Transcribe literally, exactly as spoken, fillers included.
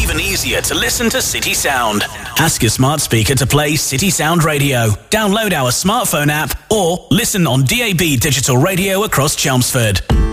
even easier to listen to City Sound. Ask your smart speaker to play City Sound Radio. Download our smartphone app or listen on D A B digital radio across Chelmsford.